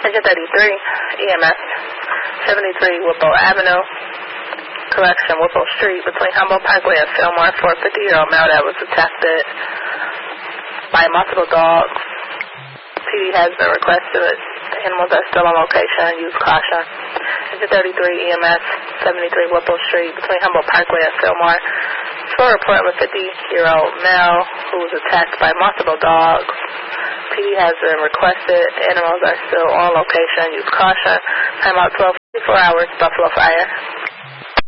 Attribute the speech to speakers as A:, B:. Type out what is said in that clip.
A: Engine 33, EMS, 73 Whipple Avenue, correction, Whipple Street, between Humboldt Parkway and Fillmore, for a 50-year-old male that was attacked by multiple dogs. PD has been requested. The animals are still on location. Use caution. Engine 33 EMS, 73 Whipple Street, between Humboldt Parkway and Fillmore. For a report of a 50-year-old male who was attacked by multiple dogs. PD has been requested. The animals are still on location. Use caution. Time out 12, 24 hours, Buffalo Fire.